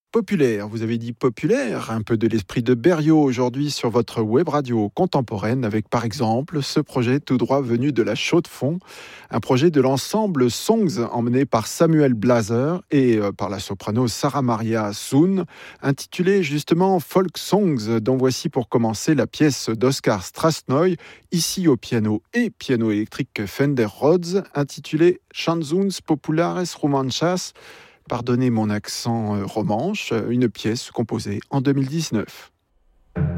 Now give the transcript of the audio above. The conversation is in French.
Populaire, vous avez dit populaire, un peu de l'esprit de Berriot aujourd'hui sur votre web radio contemporaine avec par exemple ce projet tout droit venu de la Chaux-de-Fonds, un projet de l'ensemble Songs emmené par Samuel Blaser et par la soprano Sarah Maria Soon, intitulé justement Folk Songs, dont voici pour commencer la pièce d'Oscar Strasnoy, ici au piano et piano électrique Fender Rhodes, intitulée Chansons Populares Romanchas. Pardonnez mon accent romanche, une pièce composée en 2019.